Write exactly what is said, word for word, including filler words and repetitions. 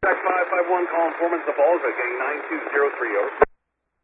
five five one, call informant the Falls, getting nine two zero three, over.